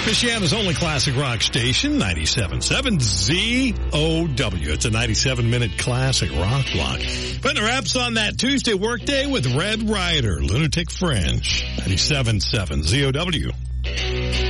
Michiana's only classic rock station, 97.7 ZOW. It's a 97-minute classic rock block. Putting the wraps on that Tuesday workday with Red Rider, Lunatic Fringe, 97.7 ZOW.